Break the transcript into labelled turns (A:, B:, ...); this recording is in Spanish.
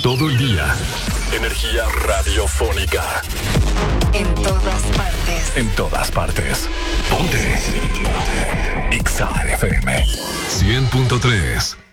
A: todo el día. Energía radiofónica.
B: En todas partes.
A: En todas partes. Ponte. Exa FM 100.3.